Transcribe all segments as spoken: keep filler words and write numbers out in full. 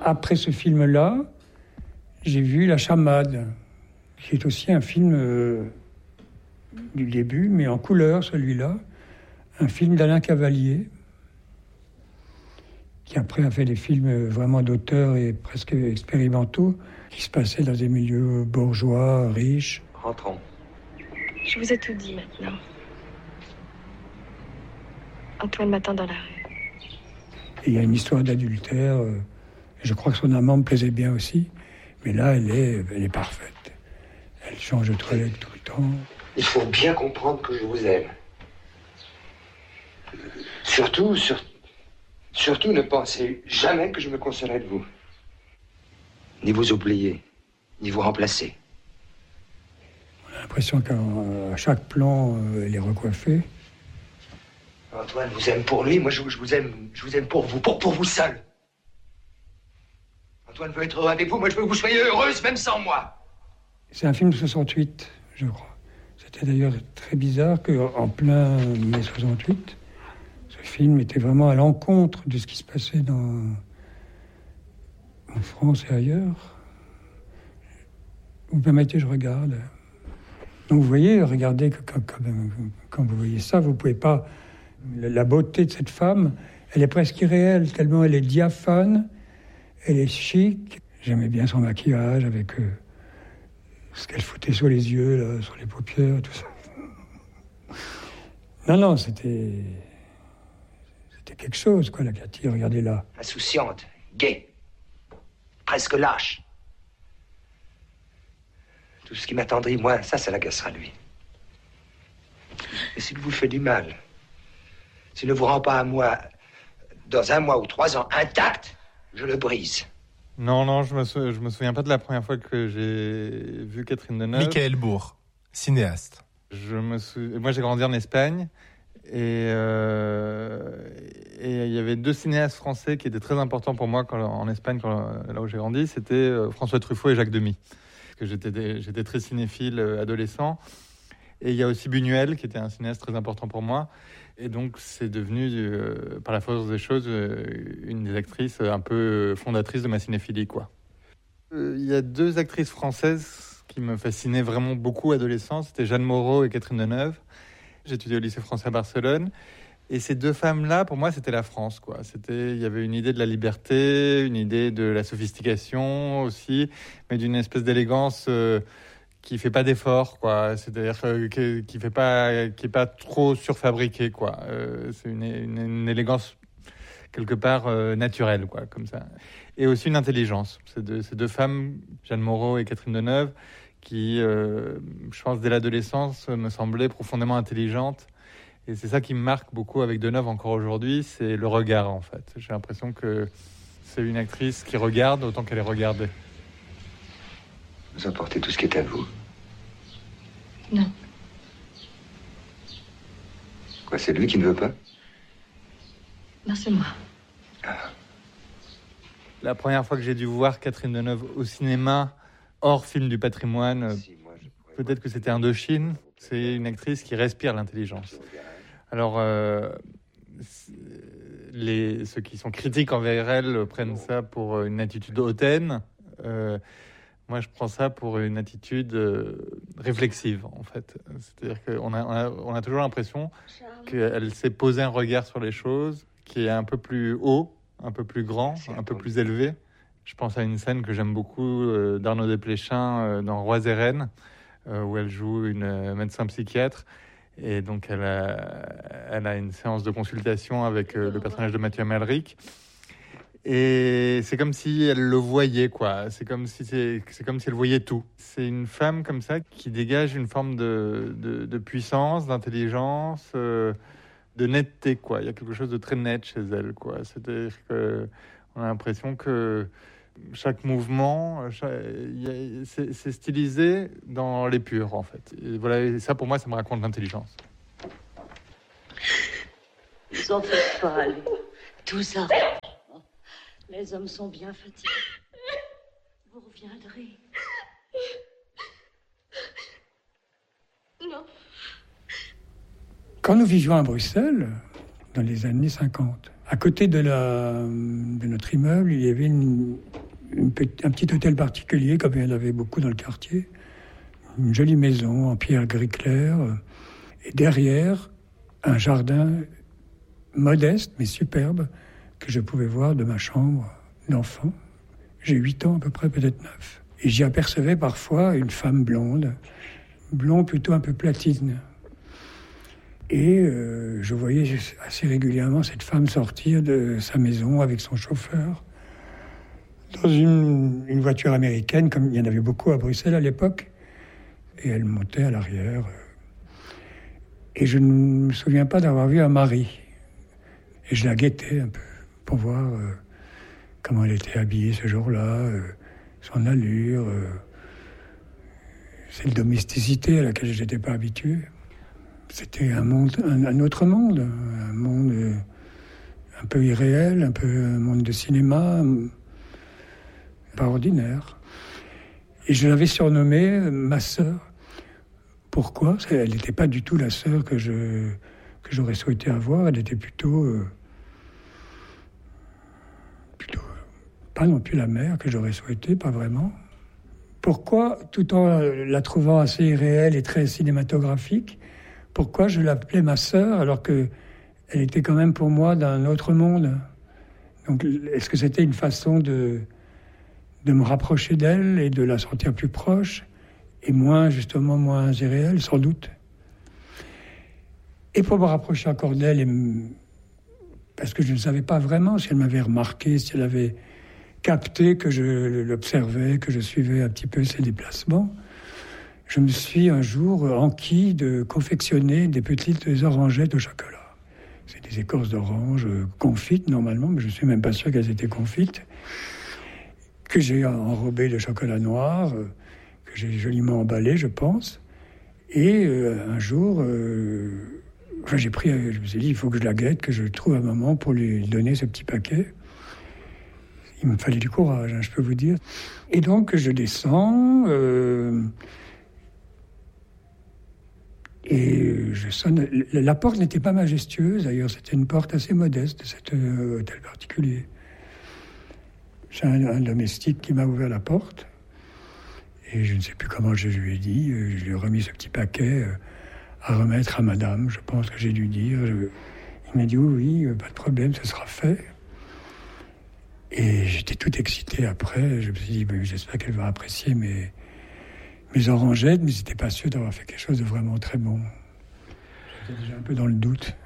après ce film-là, j'ai vu La Chamade, qui est aussi un film euh, du début, mais en couleur, celui-là. Un film d'Alain Cavalier, qui après a fait des films vraiment d'auteur et presque expérimentaux, qui se passaient dans des milieux bourgeois, riches. Rentrons. Je vous ai tout dit maintenant. Antoine m'attend dans la rue. Et il y a une histoire d'adultère. Euh, je crois que son amant me plaisait bien aussi. Mais là, elle est, elle est parfaite. Elle change de toilette tout le temps. Il faut bien comprendre que je vous aime. Surtout, sur... surtout ne pensez jamais que je me consolerai de vous. Ni vous oublier, ni vous remplacer. On a l'impression qu'à chaque plan, euh, elle est recoiffée. Antoine vous aime pour lui, moi je, je vous aime, je vous aime pour vous, pour, pour vous seul. Antoine veut être heureux avec vous, moi je veux que vous soyez heureuse, même sans moi. C'est un film de soixante-huit, je crois. C'était d'ailleurs très bizarre qu'en plein mai soixante-huit, ce film était vraiment à l'encontre de ce qui se passait dans, en France et ailleurs. Vous me permettez, je regarde. Donc vous voyez, regardez, que quand, quand, quand vous voyez ça, vous ne pouvez pas... La beauté de cette femme, elle est presque irréelle, tellement elle est diaphane, elle est chic. J'aimais bien son maquillage avec euh, ce qu'elle foutait sur les yeux, là, sur les paupières, tout ça. Non, non, c'était... C'était quelque chose, quoi, la Cathy, regardez là. Insouciante, gaie, presque lâche. Tout ce qui m'attendrit, moi, ça, ça l'agacera, lui. Et s'il vous fait du mal, s'il ne vous rend pas à moi, dans un mois ou trois ans, intact, je le brise. Non, non, je me, sou... je me souviens pas de la première fois que j'ai vu Catherine Deneuve. Michael Bourg, cinéaste. Je me sou... Moi, j'ai grandi en Espagne. Et euh, et il y avait deux cinéastes français qui étaient très importants pour moi quand, en Espagne, quand, là où j'ai grandi. C'était euh, François Truffaut et Jacques Demy. Parce que j'étais, des, j'étais très cinéphile euh, adolescent. Et il y a aussi Buñuel, qui était un cinéaste très important pour moi. Et donc, c'est devenu, euh, par la force des choses, euh, une des actrices un peu fondatrices de ma cinéphilie, quoi. Euh, il y a deux actrices françaises qui me fascinaient vraiment beaucoup adolescent. C'était Jeanne Moreau et Catherine Deneuve. J'étudiais au lycée français à Barcelone. Et ces deux femmes-là, pour moi, c'était la France, quoi. C'était, il y avait une idée de la liberté, une idée de la sophistication aussi, mais d'une espèce d'élégance euh, qui fait pas d'effort, quoi. C'est-à-dire euh, qui, qui fait pas, qui est pas trop surfabriquée, quoi. Euh, c'est une, une, une élégance quelque part euh, naturelle, quoi, comme ça. Et aussi une intelligence. Ces deux, ces deux femmes, Jeanne Moreau et Catherine Deneuve, qui, euh, je pense, dès l'adolescence, me semblaient profondément intelligentes. Et c'est ça qui me marque beaucoup avec Deneuve encore aujourd'hui, c'est le regard, en fait. J'ai l'impression que c'est une actrice qui regarde autant qu'elle est regardée. Vous emportez tout ce qui est à vous. Non. Quoi, c'est lui qui ne veut pas? Non, c'est moi. Ah. La première fois que j'ai dû voir Catherine Deneuve au cinéma, hors film du patrimoine, Si, moi, je pourrais peut-être que c'était Indochine. C'est une actrice qui respire l'intelligence. Alors, euh, les, ceux qui sont critiques envers elle prennent ça pour une attitude hautaine. Euh, moi, je prends ça pour une attitude euh, réflexive, en fait. C'est-à-dire qu'on a, on a, on a toujours l'impression qu'elle s'est posé un regard sur les choses qui est un peu plus haut, un peu plus grand, un peu plus élevé. Je pense à une scène que j'aime beaucoup euh, d'Arnaud Desplechin euh, dans Rois et Reines, euh, où elle joue une euh, médecin psychiatre. Et donc, elle a, elle a une séance de consultation avec euh, le personnage de Mathieu Amalric. Et c'est comme si elle le voyait, quoi. C'est comme si, c'est, c'est comme si elle voyait tout. C'est une femme comme ça qui dégage une forme de, de, de puissance, d'intelligence, euh, de netteté, quoi. Il y a quelque chose de très net chez elle, quoi. C'est-à-dire qu'on a l'impression que chaque mouvement, chaque, y a, c'est, c'est stylisé dans l'épure, en fait. Et voilà, et ça, pour moi, ça me raconte l'intelligence. Ils en faites pas, allez. Tout ça. Les hommes sont bien fatigués. Vous reviendrez. Non. Quand nous vivions à Bruxelles, dans les années cinquante, à côté de, la, de notre immeuble, il y avait une, une petit, un petit hôtel particulier, comme il y en avait beaucoup dans le quartier. Une jolie maison en pierre gris clair. Et derrière, un jardin modeste, mais superbe, que je pouvais voir de ma chambre d'enfant. J'ai huit ans à peu près, peut-être neuf. Et j'y apercevais parfois une femme blonde, blonde plutôt un peu platine. Et euh, je voyais assez régulièrement cette femme sortir de sa maison avec son chauffeur dans une, une voiture américaine, comme il y en avait beaucoup à Bruxelles à l'époque. Et elle montait à l'arrière. Et je ne me souviens pas d'avoir vu un mari. Et je la guettais un peu pour voir euh, comment elle était habillée ce jour-là, euh, son allure, euh, cette domesticité à laquelle je n'étais pas habitué. C'était un monde, un, un autre monde, un monde euh, un peu irréel, un peu un monde de cinéma, pas ordinaire. Et je l'avais surnommée euh, ma sœur. Pourquoi ? Elle n'était pas du tout la sœur que, je, que j'aurais souhaité avoir. Elle était plutôt, euh, plutôt pas non plus la mère que j'aurais souhaité, pas vraiment. Pourquoi, tout en la trouvant assez irréelle et très cinématographique, pourquoi je l'appelais ma sœur alors qu'elle était quand même pour moi d'un autre monde ? Donc, est-ce que c'était une façon de, de me rapprocher d'elle et de la sentir plus proche ? Et moins, justement, moins irréel, sans doute. Et pour me rapprocher encore d'elle, et m... parce que je ne savais pas vraiment si elle m'avait remarqué, si elle avait capté que je l'observais, que je suivais un petit peu ses déplacements, je me suis un jour enquis de confectionner des petites orangettes au chocolat. C'est des écorces d'orange confites, normalement, mais je ne suis même pas sûr qu'elles étaient confites, que j'ai enrobées de chocolat noir, que j'ai joliment emballé, je pense. Et euh, un jour, euh, enfin, j'ai pris, je me suis dit, il faut que je la guette, que je trouve un moment pour lui donner ce petit paquet. Il me fallait du courage, hein, je peux vous dire. Et donc, je descends, euh, et je sonne. La porte n'était pas majestueuse, d'ailleurs, c'était une porte assez modeste de cet euh, hôtel particulier. C'est un, un domestique qui m'a ouvert la porte. Et je ne sais plus comment je lui ai dit, je lui ai remis ce petit paquet à remettre à madame, je pense que j'ai dû dire. Je... Il m'a dit oui, oui, pas de problème, ce sera fait. Et j'étais tout excité après, je me suis dit, j'espère qu'elle va apprécier mes, mes orangettes, mais je n'étais pas sûr d'avoir fait quelque chose de vraiment très bon. J'étais déjà un peu dans le doute.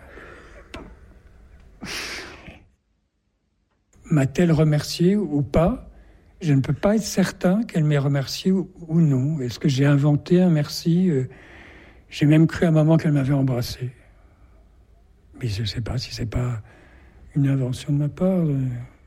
M'a-t-elle remercié ou pas ? Je ne peux pas être certain qu'elle m'ait remercié ou, ou non. Est-ce que j'ai inventé un merci ? euh, J'ai même cru à un moment qu'elle m'avait embrassé. Mais je ne sais pas si ce n'est pas une invention de ma part. Euh.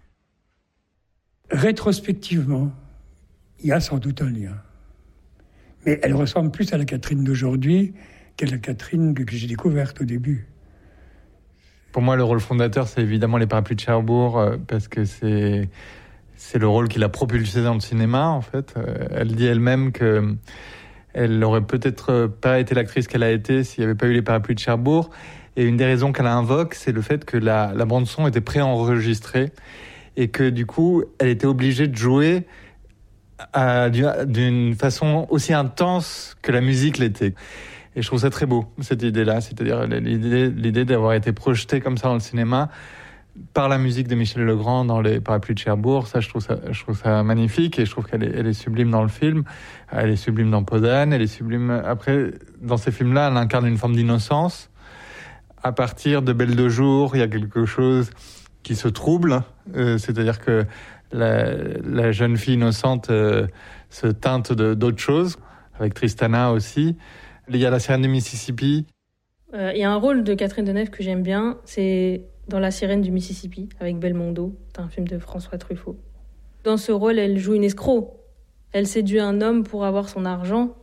Rétrospectivement, il y a sans doute un lien. Mais elle ressemble plus à la Catherine d'aujourd'hui qu'à la Catherine que, que j'ai découverte au début. Pour moi, le rôle fondateur, c'est évidemment Les Parapluies de Cherbourg, euh, parce que c'est... C'est le rôle qui l'a propulsée dans le cinéma, en fait. Elle dit elle-même que elle n'aurait peut-être pas été l'actrice qu'elle a été s'il n'y avait pas eu Les Parapluies de Cherbourg. Et une des raisons qu'elle invoque, c'est le fait que la, la bande-son était préenregistrée et que, du coup, elle était obligée de jouer à, d'une façon aussi intense que la musique l'était. Et je trouve ça très beau, cette idée-là. C'est-à-dire l'idée, l'idée d'avoir été projetée comme ça dans le cinéma par la musique de Michel Legrand dans Les Parapluies de Cherbourg. Ça, je trouve ça, je trouve ça magnifique et je trouve qu'elle est, elle est sublime dans le film. Elle est sublime dans Podane, elle est sublime... Après, dans ces films-là, elle incarne une forme d'innocence. À partir de Belle de jour, il y a quelque chose qui se trouble. Euh, c'est-à-dire que la, la jeune fille innocente euh, se teinte de, d'autres choses, avec Tristana aussi. Il y a La sirène du Mississippi. Euh, il y a un rôle de Catherine Deneuve que j'aime bien, c'est dans La sirène du Mississippi, avec Belmondo. C'est un film de François Truffaut. Dans ce rôle, elle joue une escroc. Elle séduit un homme pour avoir son argent,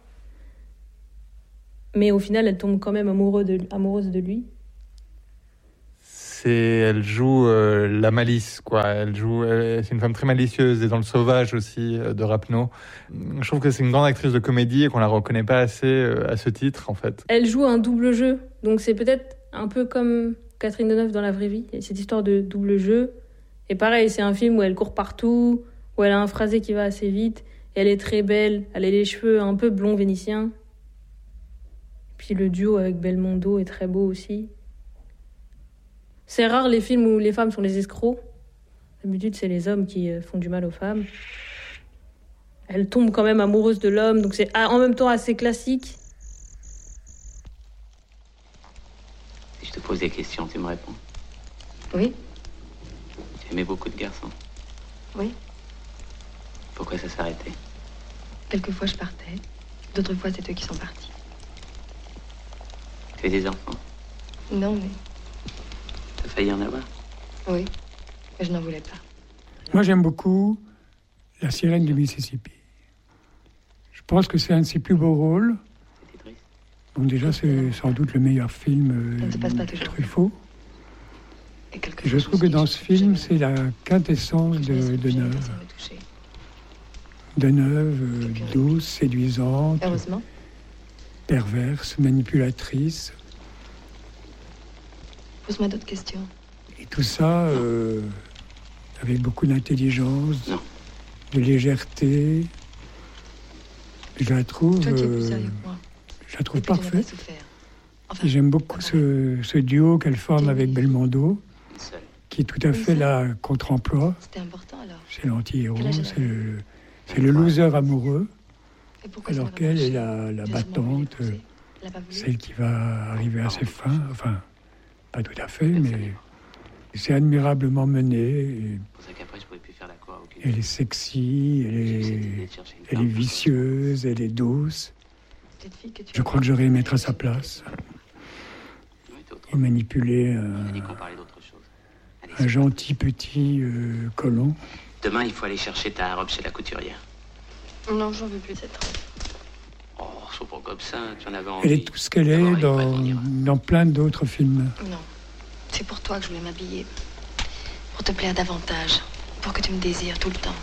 mais au final, elle tombe quand même amoureux de, amoureuse de lui. C'est, elle joue euh, la malice, quoi. Elle joue, elle, c'est une femme très malicieuse, et dans Le Sauvage aussi, euh, de Rapneau. Je trouve que c'est une grande actrice de comédie et qu'on la reconnaît pas assez euh, à ce titre, en fait. Elle joue un double jeu, donc c'est peut-être un peu comme Catherine Deneuve dans la vraie vie. Il y a cette histoire de double jeu. Et pareil, c'est un film où elle court partout, où elle a un phrasé qui va assez vite, et elle est très belle, elle a les cheveux un peu blonds vénitiens. Puis le duo avec Belmondo est très beau aussi. C'est rare les films où les femmes sont les escrocs. D'habitude, c'est les hommes qui font du mal aux femmes. Elle tombe quand même amoureuse de l'homme, donc c'est en même temps assez classique. Si je te pose des questions, tu me réponds. Oui, Tu aimais beaucoup de garçons. oui. Pourquoi ça s'arrêtait? Quelquefois, je partais. D'autres fois, c'est eux qui sont partis. Tu as des enfants? Non, mais... T'as failli en avoir? Oui, mais je n'en voulais pas. Moi, j'aime beaucoup La sirène du Mississippi. Je pense que c'est un de ses plus beaux rôles. C'était triste. Bon, déjà, c'est sans doute le meilleur film Ça ne se passe pas euh, toujours. Truffaut. Et Et quelquefois, je me trouve que suis dans dit, ce film, je- c'est la quintessence je de ne laisserai plus jamais Deneuve. personne me toucher. Deneuve, euh, douce, séduisante, Heureusement. perverse, manipulatrice. Pose-moi d'autres questions. Et tout ça euh, avec beaucoup d'intelligence, Non. de légèreté. Je la trouve, Toi, tu es plus euh, sérieux que moi. je la trouve Et puis, tu n'as pas parfaite. souffert. Enfin, Et j'aime beaucoup ce, ce duo qu'elle forme avec Belmondo, Une seule. qui est tout à fait là contre-emploi. c'était important alors. C'est l'anti-héros, Quel âge elle a c'est le, c'est le loser amoureux, Et pourquoi ça alors n'a pas qu'elle est marché? la, la J'ai sûrement voulu battante, pousser. euh, Elle a pas voulu. celle qui va arriver à ses fins. Enfin, pas tout à fait, mais c'est admirablement mené. Et C'est pour ça qu'après, je pouvais plus faire la cour à aucune. elle est sexy, elle J'ai eu cette est, idée de chercher une elle est femme. vicieuse, elle est douce. Cette fille que tu Je as- crois que j'aurais aimé être à sa place Oui, t'es autre. et manipuler On a dit un, qu'on parlait d'autre chose. Allez, un c'est gentil petit euh, colon. parti. Demain, il faut aller chercher ta robe chez la couturière. Non, j'en veux plus de cette robe. Oh, c'est pas comme ça, tu en avais envie. Elle est tout ce qu'elle D'abord, est il dans, faut venir. dans plein d'autres films. Non. C'est pour toi que je voulais m'habiller. Pour te plaire davantage. Pour que tu me désires tout le temps.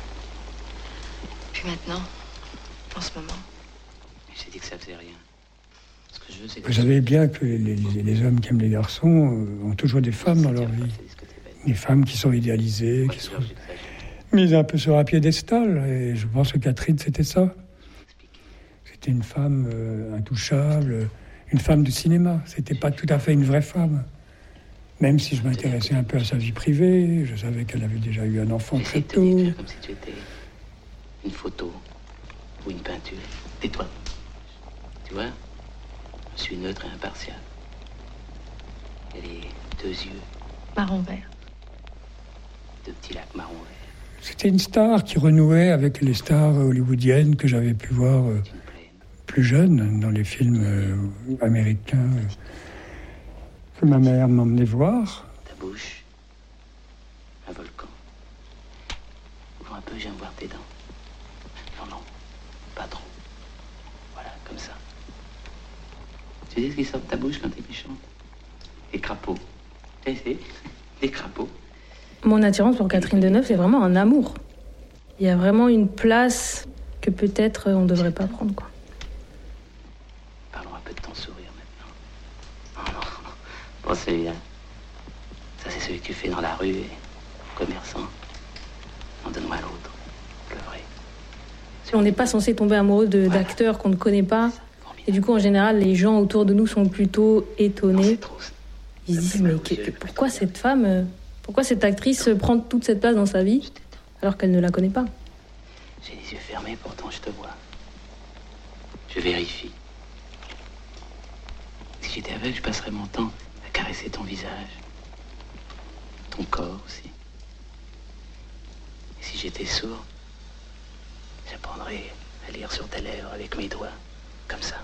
Puis maintenant, en ce moment, J'ai dit que ça faisait rien. Ce que je veux, c'est que Vous savez bien que les, les- les hommes qui aiment les garçons euh, ont toujours des femmes dans leur vie. Des femmes qui sont idéalisées, qui sont mises un peu sur un piédestal. Et je pense que Catherine, c'était ça. C'était une femme euh, intouchable, une femme de cinéma. C'était pas tout à fait une vraie femme. Même si je m'intéressais un peu à sa vie privée, je savais qu'elle avait déjà eu un enfant très Essaye de te tôt. décrire comme si tu étais une photo ou une peinture. Tais-toi. Tu vois, je suis neutre et impartial. Et les deux yeux, marron vert. deux petits lacs marron vert. C'était une star qui renouait avec les stars hollywoodiennes que j'avais pu voir euh, Tu me plais. plus jeune dans les films euh, américains euh, que ma mère m'emmenait voir. Ta bouche, un volcan. Ouvre un peu, j'aime voir tes dents. Non, non, pas trop. Voilà, comme ça. Tu sais ce qui sort de ta bouche quand t'es méchante? Des crapauds. Tu sais, des crapauds. Mon attirance pour Catherine Deneuve, c'est vraiment un amour. Il y a vraiment une place que peut-être on ne devrait pas prendre, quoi. Parlons un peu de ton sourire maintenant. Oh non, non, pas celui-là. Ça, c'est celui que tu fais dans la rue et commerçant. En donne-moi l'autre, le vrai. On n'est pas censé tomber amoureux de- d'acteurs qu'on ne connaît pas. Et du coup, en général, les gens autour de nous sont plutôt Non, étonnés. c'est trop. Ils se disent, mais que- que- pourquoi cette femme, euh, pourquoi cette actrice prend toute cette place dans sa vie alors qu'elle ne la connaît pas? J'ai les yeux fermés, pourtant je te vois. Je vérifie. Si j'étais aveugle, je passerais mon temps à caresser ton visage. Ton corps aussi. Et si j'étais sourd, j'apprendrais à lire sur tes lèvres avec mes doigts, comme ça.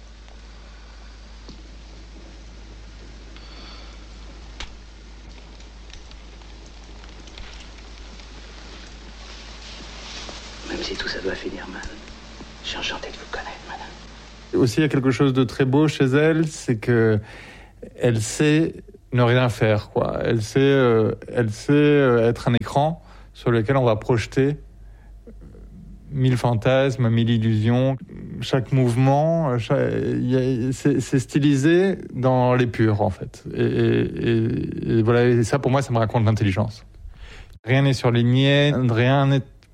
Même si tout ça doit finir mal, je suis enchanté de vous connaître, madame. Aussi, il y a quelque chose de très beau chez elle, c'est que elle sait ne rien faire, quoi. Elle sait, euh, elle sait euh, être un écran sur lequel on va projeter mille fantasmes, mille illusions. Chaque mouvement, chaque- il y a- c'est, c'est stylisé dans l'épure, en fait. Et, et- et- et voilà, et ça, pour moi, ça me raconte l'intelligence. Rien n'est surligné, rien n'est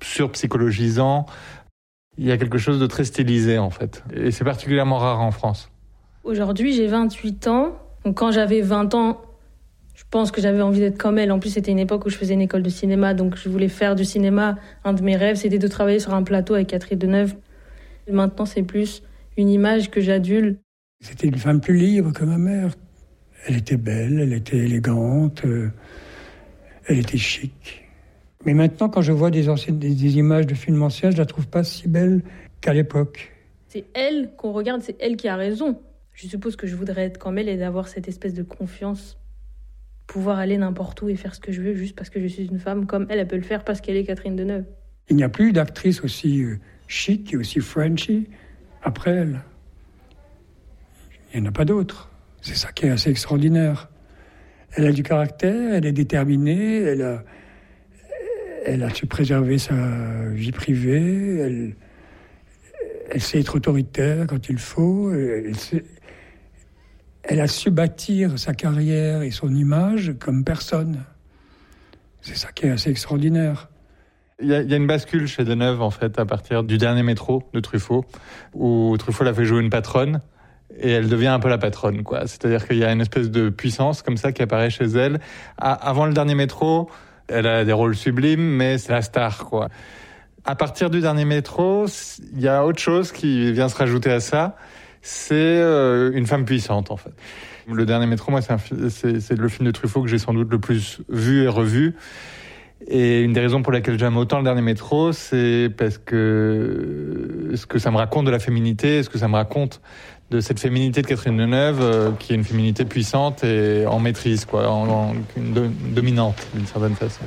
surpsychologisant. Il y a quelque chose de très stylisé, en fait. Et c'est particulièrement rare en France. Aujourd'hui, j'ai vingt-huit ans. Donc, quand j'avais vingt ans, je pense que j'avais envie d'être comme elle. En plus, c'était une époque où je faisais une école de cinéma, donc je voulais faire du cinéma. Un de mes rêves, c'était de travailler sur un plateau avec Catherine Deneuve. Et maintenant, c'est plus une image que j'adule. C'était une femme plus libre que ma mère. Elle était belle, elle était élégante, euh, elle était chic. Mais maintenant, quand je vois des, anciennes, des, des images de films anciens, je la trouve pas si belle qu'à l'époque. C'est elle qu'on regarde, c'est elle qui a raison. Je suppose que je voudrais être comme elle et d'avoir cette espèce de confiance, pouvoir aller n'importe où et faire ce que je veux juste parce que je suis une femme comme elle, elle peut le faire parce qu'elle est Catherine Deneuve. Il n'y a plus d'actrice aussi euh, chic et aussi Frenchy après elle. Il n'y en a pas d'autres. C'est ça qui est assez extraordinaire. Elle a du caractère, elle est déterminée, elle a, elle a su préserver sa vie privée, elle, elle sait être autoritaire quand il faut, elle, sait, elle a su bâtir sa carrière et son image comme personne. C'est ça qui est assez extraordinaire. Il y, a, il y a une bascule chez Deneuve, en fait, à partir du dernier métro de Truffaut, où Truffaut l'a fait jouer une patronne, et elle devient un peu la patronne, quoi. C'est-à-dire qu'il y a une espèce de puissance comme ça qui apparaît chez elle. À, avant le dernier métro, elle a des rôles sublimes, mais c'est la star, quoi. À partir du dernier métro, il y a autre chose qui vient se rajouter à ça. C'est euh, une femme puissante, en fait. Le dernier métro, moi, c'est, un, c'est, c'est le film de Truffaut que j'ai sans doute le plus vu et revu. Et une des raisons pour lesquelles j'aime autant le dernier métro, c'est parce que ce que ça me raconte de la féminité, ce que ça me raconte de cette féminité de Catherine Deneuve, euh, qui est une féminité puissante et en maîtrise, quoi, en, en, une, do, une dominante, d'une certaine façon.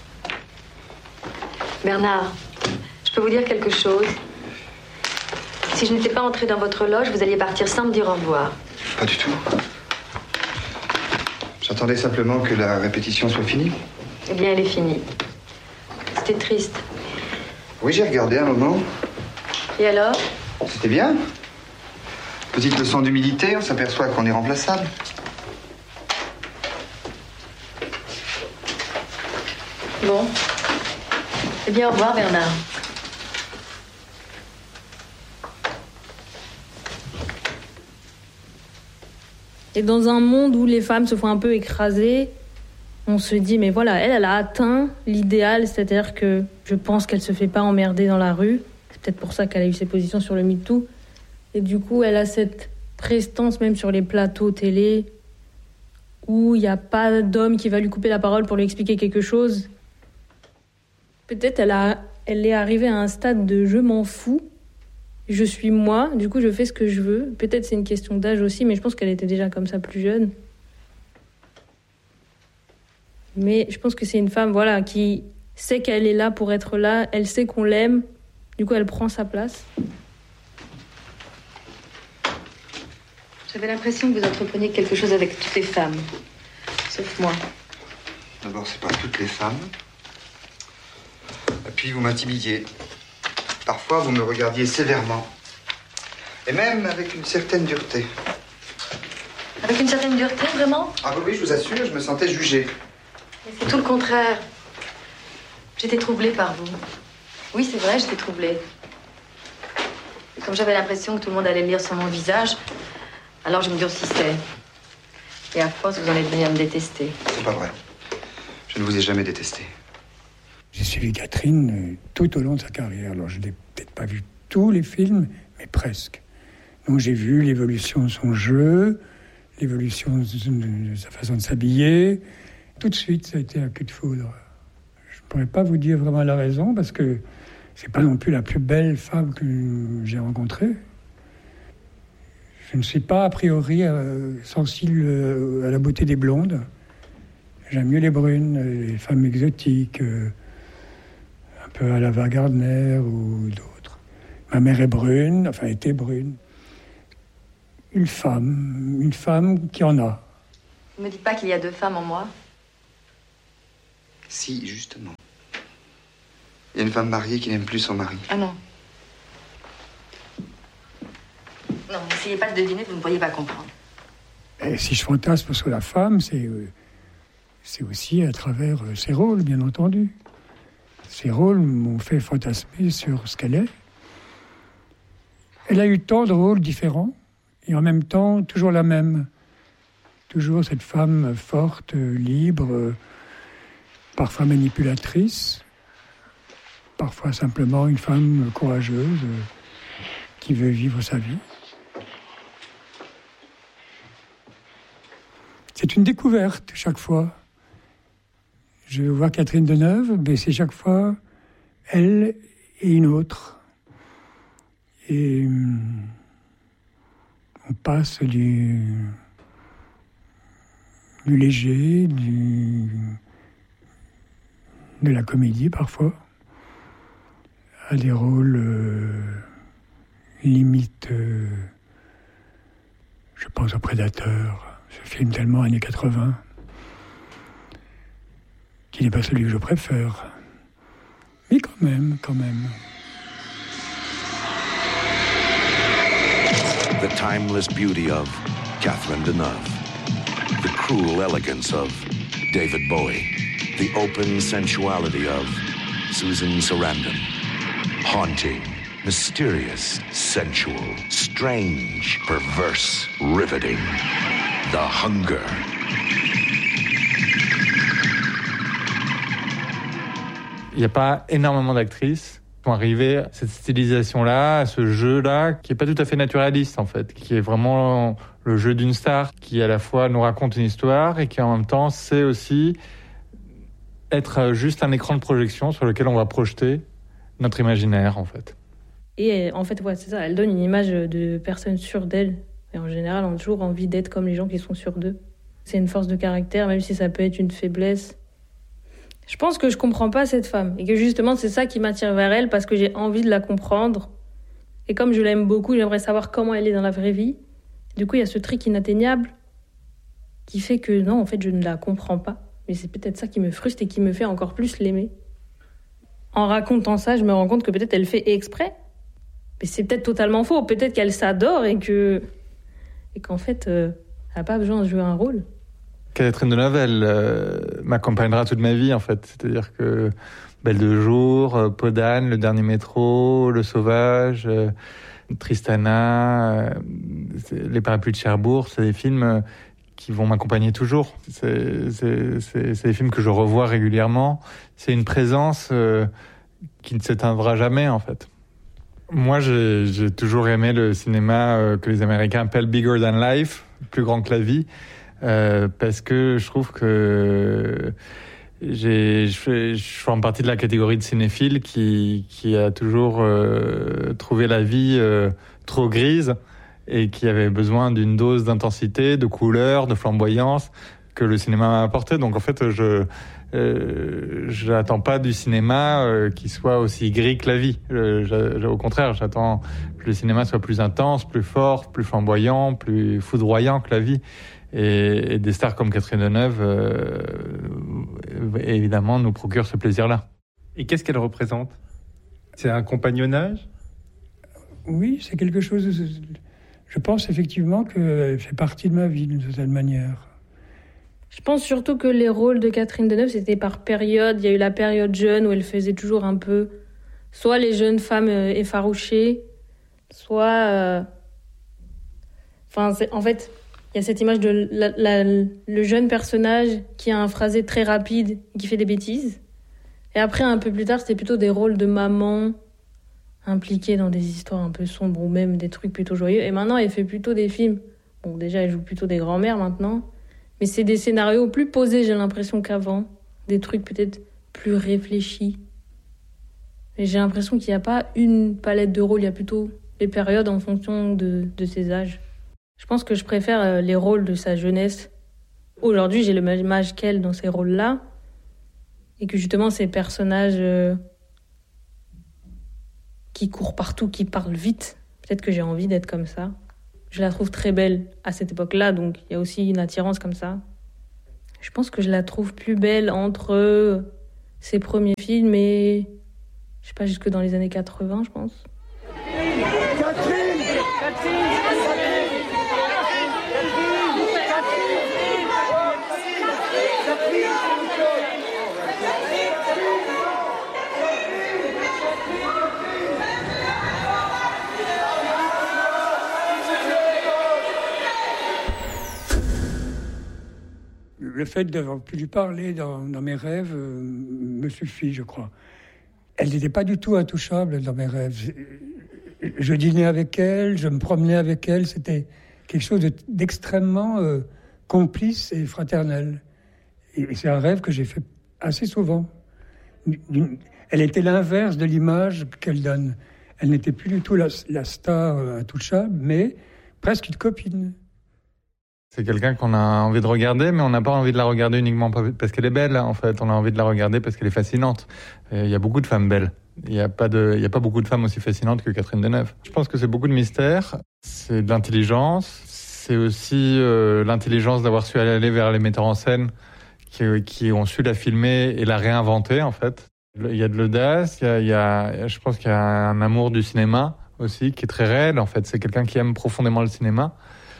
Bernard, je peux vous dire quelque chose? Si je n'étais pas entrée dans votre loge, vous alliez partir sans me dire au revoir. Pas du tout. J'attendais simplement que la répétition soit finie. Eh bien, elle est finie. C'était triste. Oui, j'ai regardé un moment. Et alors? C'était bien. Petite leçon d'humilité, on s'aperçoit qu'on est remplaçable. Bon. Eh bien, au revoir, Bernard. Et dans un monde où les femmes se font un peu écraser, on se dit, mais voilà, elle, elle a atteint l'idéal, c'est-à-dire que je pense qu'elle se fait pas emmerder dans la rue. C'est peut-être pour ça qu'elle a eu ses positions sur le MeToo. Et du coup, elle a cette prestance même sur les plateaux télé où il n'y a pas d'homme qui va lui couper la parole pour lui expliquer quelque chose. Peut-être elle, a, elle est arrivée à un stade de « je m'en fous ». Je suis moi, du coup je fais ce que je veux. Peut-être c'est une question d'âge aussi, mais je pense qu'elle était déjà comme ça plus jeune. Mais je pense que c'est une femme, voilà, qui sait qu'elle est là pour être là, elle sait qu'on l'aime, du coup elle prend sa place. J'avais l'impression que vous entrepreniez quelque chose avec toutes les femmes, sauf moi. D'abord, c'est pas toutes les femmes. Et puis vous m'intimidiez. Parfois, vous me regardiez sévèrement. Et même avec une certaine dureté. Avec une certaine dureté, vraiment? Ah oui, je vous assure, je me sentais jugée. Mais c'est tout le contraire. J'étais troublée par vous. Oui, c'est vrai, j'étais troublée. Et comme j'avais l'impression que tout le monde allait lire sur mon visage, alors je me durcissais. Et à force, vous en êtes venu à me détester. C'est pas vrai. Je ne vous ai jamais détesté. J'ai suivi Catherine tout au long de sa carrière. Alors, je n'ai peut-être pas vu tous les films, mais presque. Donc, j'ai vu l'évolution de son jeu, l'évolution de sa façon de s'habiller. Tout de suite, ça a été un coup de foudre. Je ne pourrais pas vous dire vraiment la raison, parce que c'est pas non plus la plus belle femme que j'ai rencontrée. Je ne suis pas, a priori, euh, sensible à la beauté des blondes. J'aime mieux les brunes, les femmes exotiques, euh, un peu à la Ava Gardner ou d'autres. Ma mère est brune, enfin était brune. Une femme, une femme qui en a. Vous me dites pas qu'il y a deux femmes en moi? Si, justement. Il y a une femme mariée qui n'aime plus son mari. Ah non. Non, n'essayez pas de deviner, vous ne pourriez pas comprendre. Et si je fantasme sur la femme, c'est, euh, c'est aussi à travers euh, ses rôles, bien entendu. ces rôles m'ont fait fantasmer sur ce qu'elle est. Elle a eu tant de rôles différents, et en même temps, toujours la même. Toujours cette femme forte, libre, parfois manipulatrice, parfois simplement une femme courageuse qui veut vivre sa vie. C'est une découverte chaque fois. Je vois Catherine Deneuve, mais c'est chaque fois elle et une autre. Et on passe du, du léger, du, de la comédie parfois, à des rôles euh, limite, euh, je pense au Prédateur, ce film tellement années quatre-vingts, qui n'est pas celui que je préfère. Mais quand même, quand même. The timeless beauty of Catherine Deneuve. The cruel elegance of David Bowie. The open sensuality of Susan Sarandon. Haunting, mysterious, sensual, strange, perverse, riveting. The Hunger. Il n'y a pas énormément d'actrices qui sont arrivées à cette stylisation-là, à ce jeu-là, qui n'est pas tout à fait naturaliste, en fait, qui est vraiment le jeu d'une star, qui à la fois nous raconte une histoire et qui en même temps sait aussi être juste un écran de projection sur lequel on va projeter notre imaginaire, en fait. Et en fait, ouais, c'est ça, elle donne une image de personne sûre d'elle. Et en général, on a toujours envie d'être comme les gens qui sont sûrs d'eux. C'est une force de caractère, même si ça peut être une faiblesse. Je pense que je comprends pas cette femme et que justement c'est ça qui m'attire vers elle parce que j'ai envie de la comprendre. Et comme je l'aime beaucoup, j'aimerais savoir comment elle est dans la vraie vie. Du coup, il y a ce truc inatteignable qui fait que non, en fait, je ne la comprends pas. Mais c'est peut-être ça qui me frustre et qui me fait encore plus l'aimer. En racontant ça, je me rends compte que peut-être elle fait exprès. Mais c'est peut-être totalement faux. Peut-être qu'elle s'adore et que et qu'en fait, euh, elle n'a pas besoin de jouer un rôle. Catherine Deneuve, elle euh, m'accompagnera toute ma vie, en fait. C'est-à-dire que Belle de jour, euh, Peau d'âne, Le dernier métro, Le sauvage, euh, Tristana, euh, Les parapluies de Cherbourg, c'est des films euh, qui vont m'accompagner toujours. C'est, c'est, c'est, c'est des films que je revois régulièrement. C'est une présence euh, qui ne s'éteindra jamais, en fait. Moi, j'ai, j'ai toujours aimé le cinéma euh, que les Américains appellent « bigger than life », plus grand que la vie. Euh, parce que je trouve que j'ai, je, fais, je fais en partie de la catégorie de cinéphile qui, qui a toujours euh, trouvé la vie euh, trop grise et qui avait besoin d'une dose d'intensité, de couleur, de flamboyance que le cinéma m'a apporté. Donc en fait, je euh, je n'attends pas du cinéma euh, qui soit aussi gris que la vie. Euh, je, au contraire, j'attends que le cinéma soit plus intense, plus fort, plus flamboyant, plus foudroyant que la vie. Et, et des stars comme Catherine Deneuve, euh, évidemment, nous procurent ce plaisir-là. Et qu'est-ce qu'elle représente ? C'est un compagnonnage ? Oui, c'est quelque chose... De, je pense effectivement qu'elle fait partie de ma vie, d'une certaine manière. Je pense surtout que les rôles de Catherine Deneuve, c'était par période. Il y a eu la période jeune où elle faisait toujours un peu... soit les jeunes femmes effarouchées, soit... Euh... Enfin, c'est, en fait... Il y a cette image de la, la, le jeune personnage qui a un phrasé très rapide et qui fait des bêtises. Et après, un peu plus tard, c'était plutôt des rôles de maman impliquée dans des histoires un peu sombres ou même des trucs plutôt joyeux. Et maintenant, elle fait plutôt des films. Bon, déjà, elle joue plutôt des grand-mères maintenant. Mais c'est des scénarios plus posés, j'ai l'impression, qu'avant. Des trucs peut-être plus réfléchis. Et j'ai l'impression qu'il n'y a pas une palette de rôles. Il y a plutôt les périodes en fonction de, de ses âges. Je pense que je préfère les rôles de sa jeunesse. Aujourd'hui, j'ai le même âge qu'elle dans ces rôles-là. Et que justement, ces personnages euh, qui courent partout, qui parlent vite, peut-être que j'ai envie d'être comme ça. Je la trouve très belle à cette époque-là, donc il y a aussi une attirance comme ça. Je pense que je la trouve plus belle entre ses premiers films et, je sais pas, jusque dans les années quatre-vingts, je pense. Catherine ! Catherine ! le fait d'avoir pu lui parler dans, dans mes rêves euh, me suffit, je crois. Elle n'était pas du tout intouchable dans mes rêves. Je, je dînais avec elle, je me promenais avec elle. C'était quelque chose de, d'extrêmement euh, complice et fraternel. Et, et c'est un rêve que j'ai fait assez souvent. Elle était l'inverse de l'image qu'elle donne. Elle n'était plus du tout la, la star euh, intouchable, mais presque une copine. C'est quelqu'un qu'on a envie de regarder, mais on n'a pas envie de la regarder uniquement parce qu'elle est belle, en fait. On a envie de la regarder parce qu'elle est fascinante. Il y a beaucoup de femmes belles. Il n'y a pas de, il y a pas beaucoup de femmes aussi fascinantes que Catherine Deneuve. Je pense que c'est beaucoup de mystère, c'est de l'intelligence, c'est aussi euh, l'intelligence d'avoir su aller vers les metteurs en scène qui, qui ont su la filmer et la réinventer, en fait. Il y a de l'audace, il y a, il y a, je pense qu'il y a un amour du cinéma aussi qui est très réel, en fait. C'est quelqu'un qui aime profondément le cinéma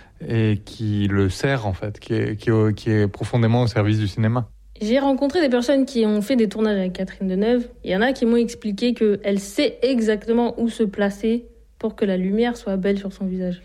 et qui le sert, en fait, qui est, qui est, qui est profondément au service du cinéma. J'ai rencontré des personnes qui ont fait des tournages avec Catherine Deneuve. Il y en a qui m'ont expliqué qu'elle sait exactement où se placer pour que la lumière soit belle sur son visage.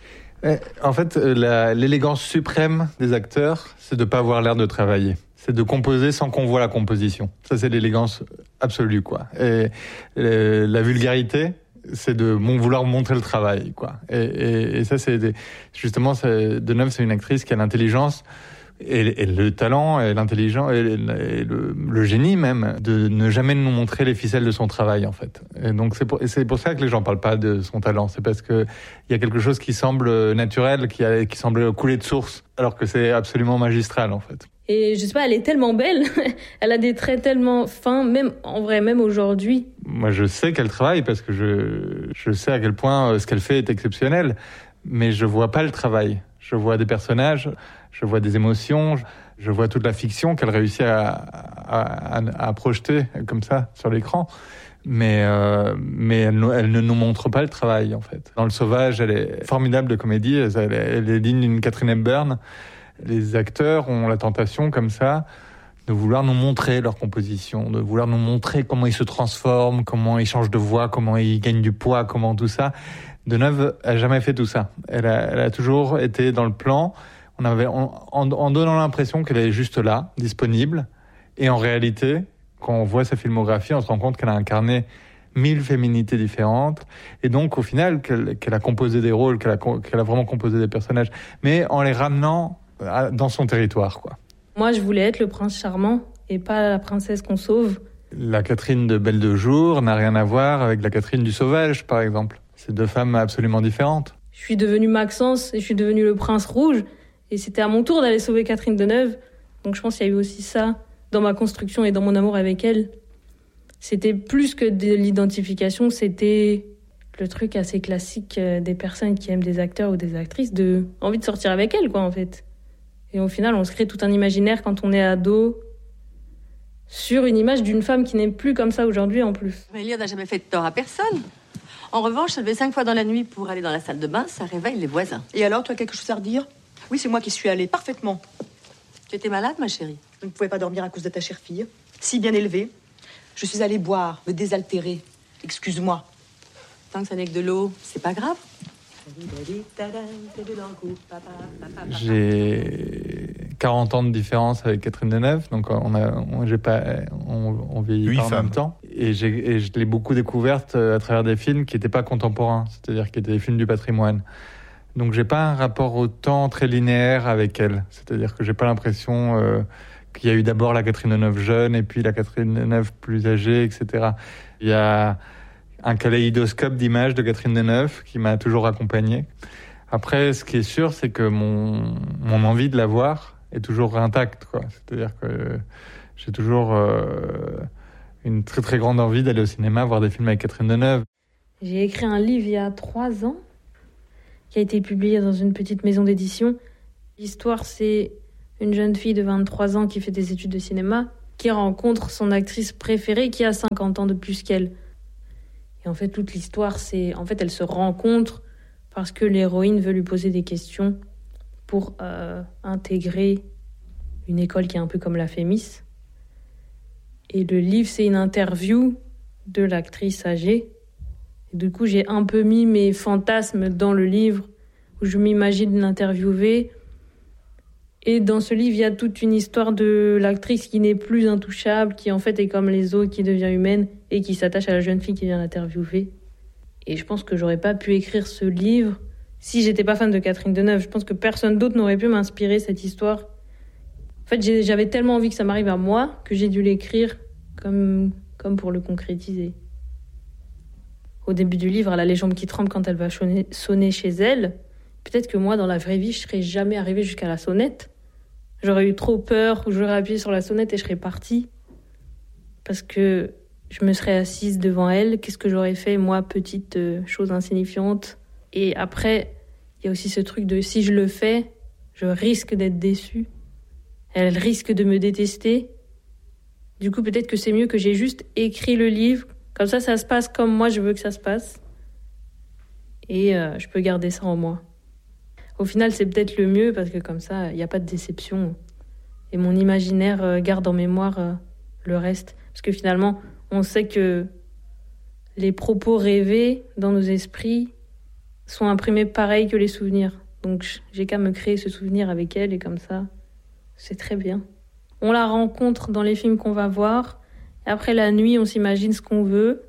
En fait, la, l'élégance suprême des acteurs, c'est de ne pas avoir l'air de travailler. C'est de composer sans qu'on voit la composition. Ça, c'est l'élégance absolue, quoi. Et, et la vulgarité, c'est de mon, vouloir montrer le travail, quoi. Et, et, et ça, c'est des, justement, c'est, Deneuve, c'est une actrice qui a l'intelligence et, et le talent et l'intelligence et, le, et le, le génie même de ne jamais nous montrer les ficelles de son travail, en fait. Et donc c'est pour, et c'est pour ça que les gens parlent pas de son talent. C'est parce que il y a quelque chose qui semble naturel, qui, a, qui semble couler de source, alors que c'est absolument magistral, en fait. Et je sais pas, elle est tellement belle, elle a des traits tellement fins, même en vrai, même aujourd'hui. Moi, je sais qu'elle travaille parce que je, je sais à quel point ce qu'elle fait est exceptionnel, mais je vois pas le travail. Je vois des personnages, je vois des émotions, je vois toute la fiction qu'elle réussit à, à, à, à projeter comme ça sur l'écran. Mais, euh, mais elle, elle ne nous montre pas le travail, en fait. Dans Le Sauvage, elle est formidable de comédie, elle, elle est digne d'une Catherine Hepburn. Les acteurs ont la tentation, comme ça, de vouloir nous montrer leur composition, de vouloir nous montrer comment ils se transforment, comment ils changent de voix, comment ils gagnent du poids, comment tout ça. Deneuve a jamais fait tout ça. Elle a, elle a toujours été dans le plan. On avait, en, en, en donnant l'impression qu'elle est juste là, disponible. Et en réalité, quand on voit sa filmographie, on se rend compte qu'elle a incarné mille féminités différentes. Et donc, au final, qu'elle, qu'elle a composé des rôles, qu'elle a, qu'elle a vraiment composé des personnages. Mais en les ramenant dans son territoire, quoi. Moi, je voulais être le prince charmant et pas la princesse qu'on sauve. La Catherine de Belle de Jour n'a rien à voir avec la Catherine du Sauvage, par exemple. C'est deux femmes absolument différentes. Je suis devenue Maxence et je suis devenue le prince rouge. Et c'était à mon tour d'aller sauver Catherine Deneuve. Donc je pense qu'il y a eu aussi ça dans ma construction et dans mon amour avec elle. C'était plus que de l'identification, c'était le truc assez classique des personnes qui aiment des acteurs ou des actrices, de envie de sortir avec elles, quoi, en fait. Et au final, on se crée tout un imaginaire quand on est ado sur une image d'une femme qui n'est plus comme ça aujourd'hui, en plus. Elia n'a jamais fait de tort à personne. En revanche, se lever cinq fois dans la nuit pour aller dans la salle de bain, ça réveille les voisins. Et alors, tu as quelque chose à redire? Oui, c'est moi qui suis allée, parfaitement. Tu étais malade, ma chérie? Je ne pouvais pas dormir à cause de ta chère fille, si bien élevée. Je suis allée boire, me désaltérer. Excuse-moi. Tant que ça n'est que de l'eau, c'est pas grave. J'ai quarante ans de différence avec Catherine Deneuve, donc on a, on, j'ai pas, on, on vieillit pas en même temps. Et, j'ai, et je l'ai beaucoup découverte à travers des films qui n'étaient pas contemporains, c'est-à-dire qui étaient des films du patrimoine. Donc j'ai pas un rapport au temps très linéaire avec elle, c'est-à-dire que j'ai pas l'impression euh, qu'il y a eu d'abord la Catherine Deneuve jeune et puis la Catherine Deneuve plus âgée, et cetera. Il y a un kaléidoscope d'images de Catherine Deneuve qui m'a toujours accompagné. Après, ce qui est sûr, c'est que mon, mon envie de la voir est toujours intacte, quoi. C'est-à-dire que j'ai toujours euh, une très très grande envie d'aller au cinéma voir des films avec Catherine Deneuve. J'ai écrit un livre il y a trois ans qui a été publié dans une petite maison d'édition. L'histoire, c'est une jeune fille de vingt-trois ans qui fait des études de cinéma, qui rencontre son actrice préférée qui a cinquante ans de plus qu'elle. Et en fait, toute l'histoire, c'est... En fait, elle se rencontre parce que l'héroïne veut lui poser des questions pour euh, intégrer une école qui est un peu comme la Fémis. Et le livre, c'est une interview de l'actrice âgée. Et du coup, j'ai un peu mis mes fantasmes dans le livre, où je m'imagine l'interviewer Et dans ce livre, il y a toute une histoire de l'actrice qui n'est plus intouchable, qui en fait est comme les autres, qui devient humaine et qui s'attache à la jeune fille qui vient l'interviewer. Et je pense que j'aurais pas pu écrire ce livre si j'étais pas fan de Catherine Deneuve. Je pense que personne d'autre n'aurait pu m'inspirer cette histoire. En fait, j'avais tellement envie que ça m'arrive à moi que j'ai dû l'écrire comme, comme pour le concrétiser. Au début du livre, elle a les jambes qui tremblent quand elle va sonner chez elle. Peut-être que moi, dans la vraie vie, je serais jamais arrivée jusqu'à la sonnette. J'aurais eu trop peur, ou j'aurais appuyé sur la sonnette et je serais partie. Parce que je me serais assise devant elle. Qu'est-ce que j'aurais fait, moi, petite euh, chose insignifiante? Et après, il y a aussi ce truc de si je le fais, je risque d'être déçue. Elle risque de me détester. Du coup, peut-être que c'est mieux que j'ai juste écrit le livre. Comme ça, ça se passe comme moi, je veux que ça se passe. Et euh, je peux garder ça en moi. Au final, c'est peut-être le mieux parce que comme ça, il n'y a pas de déception. Et mon imaginaire euh, garde en mémoire euh, le reste. Parce que finalement, on sait que les propos rêvés dans nos esprits sont imprimés pareil que les souvenirs. Donc j'ai qu'à me créer ce souvenir avec elle et comme ça, c'est très bien. On la rencontre dans les films qu'on va voir. Et après la nuit, on s'imagine ce qu'on veut.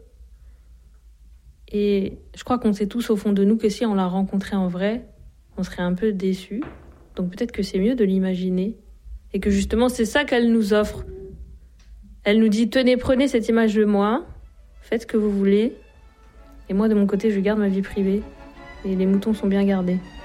Et je crois qu'on sait tous au fond de nous que si on la rencontrait en vrai, on serait un peu déçus. Donc peut-être que c'est mieux de l'imaginer. Et que justement, c'est ça qu'elle nous offre. Elle nous dit, tenez, prenez cette image de moi, faites ce que vous voulez. Et moi, de mon côté, je garde ma vie privée. Et les moutons sont bien gardés.